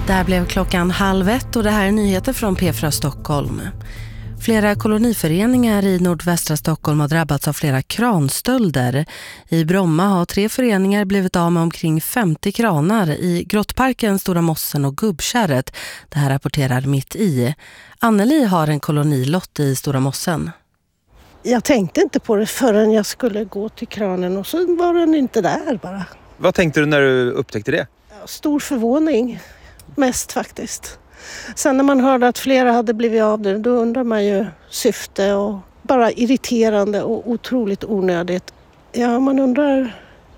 Där blev klockan 12:30 och det här är nyheter från P4 Stockholm. Flera koloniföreningar i nordvästra Stockholm har drabbats av flera kranstölder. I Bromma har 3 föreningar blivit av med omkring 50 kranar i Grottparken, Stora Mossen och Gubbkärret. Det här rapporterar Mitt i. Anneli har en kolonilott i Stora Mossen. Jag tänkte inte på det förrän jag skulle gå till kranen och så var den inte där bara. Vad tänkte du när du upptäckte det? Stor förvåning, mest faktiskt. Sen när man hörde att flera hade blivit av det, då undrar man ju syfte och bara irriterande och otroligt onödigt. Ja, man undrar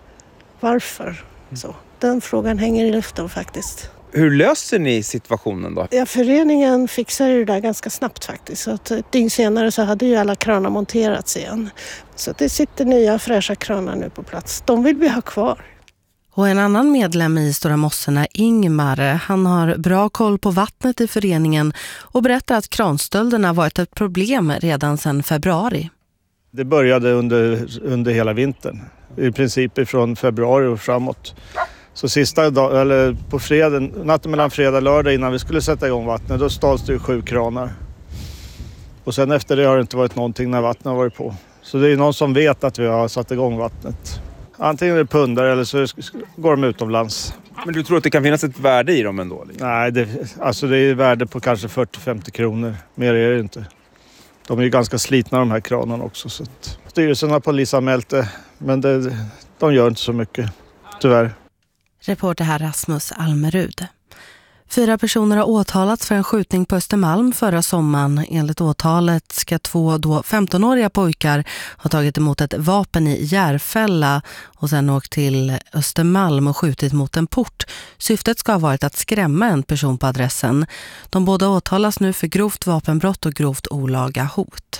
varför. Så, den frågan hänger i luften faktiskt. Hur löser ni situationen då? Ja, föreningen fixade det där ganska snabbt faktiskt. Så att ett dygn senare så hade ju alla kranar monterats igen. Så det sitter nya fräscha kranar nu på plats. De vill vi ha kvar. Och en annan medlem i Stora Mossen är Ingmar. Han har bra koll på vattnet i föreningen och berättar att kranstölderna varit ett problem redan sedan februari. Det började under hela vintern. I princip ifrån februari och framåt. Så sista dag, eller på fredag, natten mellan fredag och lördag innan vi skulle sätta igång vattnet, då stals det 7 kranar. Och sen efter det har det inte varit någonting när vattnet har varit på. Så det är någon som vet att vi har satt igång vattnet. Antingen är det pundare eller så går de utomlands. Men du tror att det kan finnas ett värde i dem ändå? Nej, det är värde på kanske 40-50 kronor. Mer är det inte. De är ju ganska slitna de här kranarna också. Så att styrelsen har polisanmält det, men de gör inte så mycket, tyvärr. Reporter här Rasmus Almerud. 4 personer har åtalats för en skjutning på Östermalm förra sommaren. Enligt åtalet ska 2 då 15-åriga pojkar ha tagit emot ett vapen i Järfälla och sen åkt till Östermalm och skjutit mot en port. Syftet ska ha varit att skrämma en person på adressen. De båda åtalas nu för grovt vapenbrott och grovt olaga hot.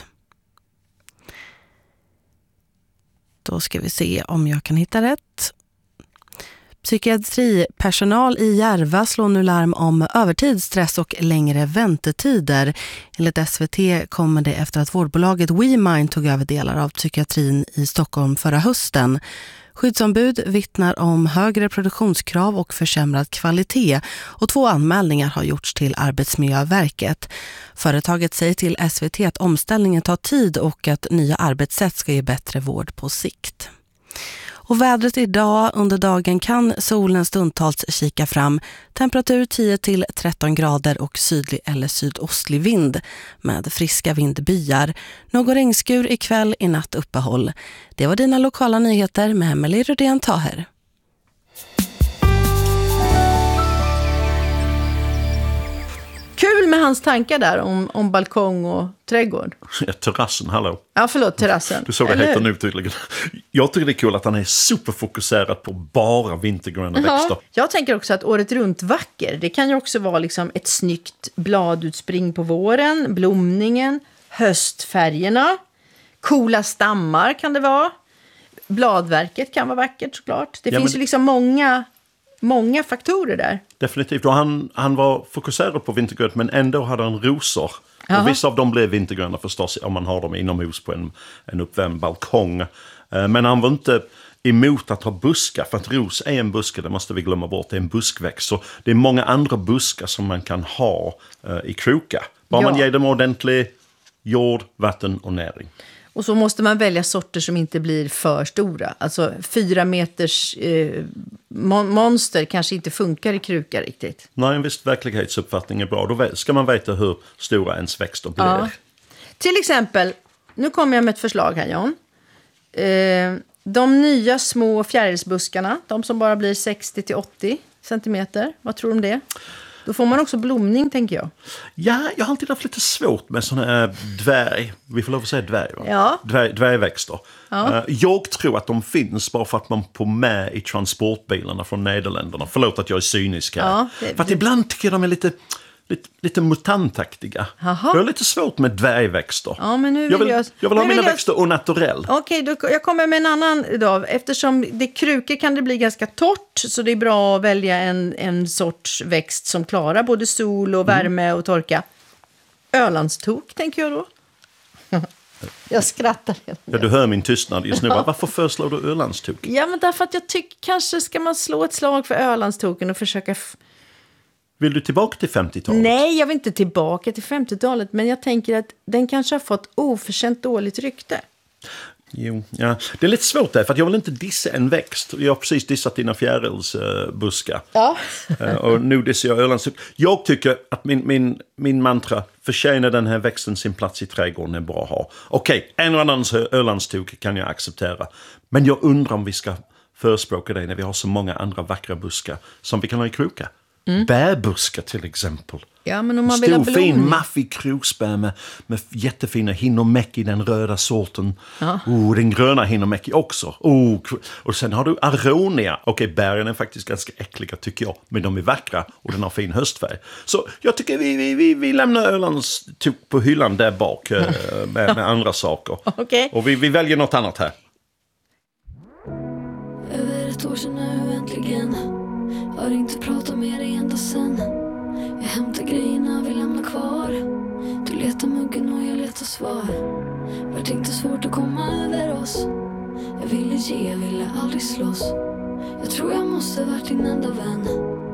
Då ska vi se om jag kan hitta rätt. Psykiatripersonal i Järva slår nu larm om övertid, stress och längre väntetider. Enligt SVT kommer det efter att vårdbolaget WeMind tog över delar av psykiatrin i Stockholm förra hösten. Skyddsombud vittnar om högre produktionskrav och försämrad kvalitet och 2 anmälningar har gjorts till Arbetsmiljöverket. Företaget säger till SVT att omställningen tar tid och att nya arbetssätt ska ge bättre vård på sikt. Och vädret idag under dagen kan solen stundtals kika fram. Temperatur 10-13 grader och sydlig eller sydostlig vind med friska vindbyar. Någon regnskur ikväll, i natt uppehåll. Det var dina lokala nyheter med Emelie Rudén Taher. Kul med hans tankar där om balkong och trädgård. Ja, terrassen, hallå. Ja, förlåt, terrassen. Du såg det heter nu tydligen. Jag tycker det är kul att han är superfokuserad på bara vintergröna växter. Jag tänker också att året runt vacker. Det kan ju också vara liksom ett snyggt bladutspring på våren, blomningen, höstfärgerna, coola stammar kan det vara. Bladverket kan vara vackert såklart. Det finns ju liksom många faktorer där. Definitivt. Och han var fokuserad på vintergrönt men ändå hade han rosor. Och vissa av dem blev vintergröna förstås om man har dem inomhus på en uppvärmd balkong. Men han var inte emot att ha buskar. För att ros är en buske, det måste vi glömma bort. Det är en buskväxt. Så det är många andra buskar som man kan ha i krokar. Bara man ger dem ordentlig jord, vatten och näring. Och så måste man välja sorter som inte blir för stora. Alltså 4 meters monster kanske inte funkar i krukar riktigt. Nej, en viss verklighetsuppfattning är bra. Då ska man veta hur stora ens växter blir. Ja. Till exempel, nu kommer jag med ett förslag här, John. De nya små fjärilsbuskarna, de som bara blir 60-80 centimeter. Vad tror du om det? Då får man också blomning, tänker jag. Ja, jag har alltid haft lite svårt med sådana här vi får lov att säga dvärg, va? Ja. Dvärgväxter. Ja. Jag tror att de finns bara för att man får med i transportbilarna från Nederländerna. Förlåt att jag är cynisk här. Ja, för att ibland tycker jag de är lite mutantaktiga. Aha. Jag har lite svårt med dvärgväxter. Ja, men nu jag vill ha mina växter au naturell. Okej, jag kommer med en annan idag. Eftersom krukor kan det bli ganska torrt, så det är bra att välja en sorts växt som klarar både sol och värme och torka. Ölandstok, tänker jag då. Jag skrattar. Ja, du hör min tystnad just nu. Varför föreslår du Ölandstok? Ja, men därför att jag tycker kanske ska man slå ett slag för Ölandstoken och försöka Vill du tillbaka till 50-talet? Nej, jag vill inte tillbaka till 50-talet. Men jag tänker att den kanske har fått oförtjänt dåligt rykte. Jo, ja. Det är lite svårt där, för att jag vill inte dissa en växt. Jag har precis dissat dina fjärilsbuskar. Ja. Och nu dissar jag Ölandstok. Jag tycker att min mantra, förtjänar den här växten sin plats i trädgården, är bra att ha. Okej, en och annan Ölandstok kan jag acceptera. Men jag undrar om vi ska förespråka det när vi har så många andra vackra buskar som vi kan ha i krokar. Bärbuskar till exempel. Ja, men om man vill ha stor, fin, maffig kroksbär med jättefina hinomäki, den röda sorten. Ja. Den gröna hinomäki också. Och sen har du aronia. Okej, bären är faktiskt ganska äckliga tycker jag. Men de är vackra och den har fin höstfärg. Så jag tycker vi lämnar Ölands på hyllan där bak med andra saker. Okay. Och vi väljer något annat här. Över ett år sedan nu äntligen. Har inte pratat med dig ända sen. Jag hämtar grejerna vi lämnar kvar. Du letar muggen och jag letar svar. Vart inte svårt att komma över oss. Jag ville ge, jag ville aldrig slåss. Jag tror jag måste varit din enda vän.